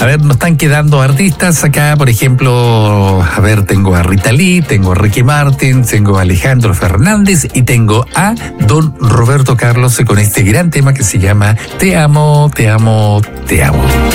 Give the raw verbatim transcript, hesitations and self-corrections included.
A ver, nos están quedando artistas acá, por ejemplo, a ver, tengo a Rita Lee, tengo a Ricky Martin, tengo a Alejandro Fernández y tengo a don Roberto Carlos con este gran tema que se llama Te amo, te amo, te amo.